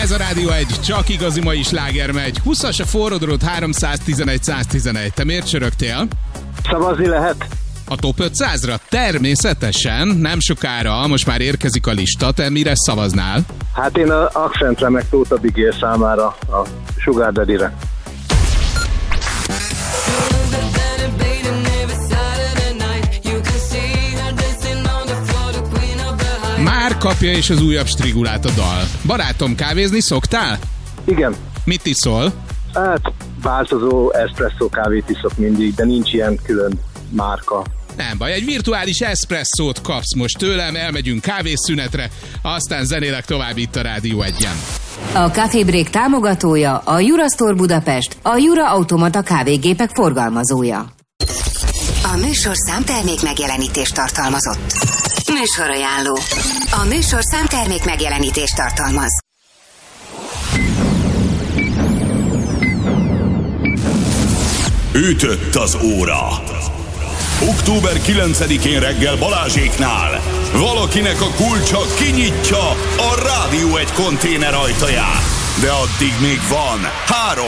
Ez a Rádió 1, csak igazi mai sláger megy. 20-as a forrodrot, 311-111. Te miért csörögtél? Szavazni lehet? A top 500-ra? Természetesen, nem sokára, most már érkezik a lista. Te mire szavaznál? Hát én a Accentre meg Tóth Abigail számára, a Sugar Daddy-re. Már kapja is az újabb strigulát a dal. Barátom, kávézni szoktál? Igen. Mit iszol? Hát változó espresszó kávét iszok mindig, de nincs ilyen külön márka. Nem baj, egy virtuális eszpresszót kapsz most tőlem, elmegyünk kávészünetre, aztán zenélek tovább itt a Rádió 1-en. A Café Break támogatója a Jura Store Budapest, a Jura Automata kávégépek forgalmazója. A műsorszám termék megjelenítést tartalmazott. Műsorajánló. A műsorszám termék megjelenítést tartalmaz. Ütött az óra. Október 9-én reggel Balázséknál valakinek a kulcsa kinyitja a Rádió 1 konténer ajtaját. De addig még van 3